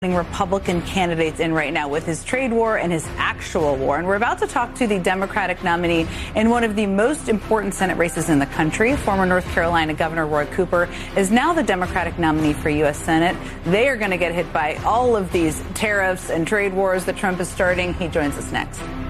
Republican candidates in right now with his trade war and his actual war. And we're about to talk to the Democratic nominee in one of the most important Senate races in the country. Former North Carolina Governor Roy Cooper is now the Democratic nominee for U.S. Senate. They are going to get hit by all of these tariffs and trade wars that Trump is starting. He joins us next.